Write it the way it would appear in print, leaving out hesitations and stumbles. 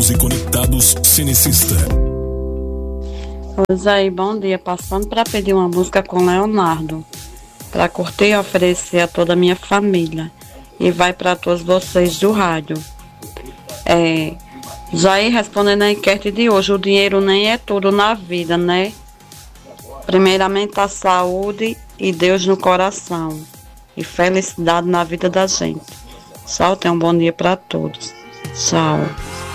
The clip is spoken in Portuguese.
Ligados e conectados Cenicista. Oi, bom dia. Passando para pedir uma música com Leonardo, para curtir e oferecer a toda a minha família. E vai para todos vocês do rádio. Jair, respondendo a enquete de hoje, o dinheiro nem é tudo na vida, né? Primeiramente a saúde e Deus no coração. E felicidade na vida da gente. Tchau, tenha um bom dia para todos. Tchau.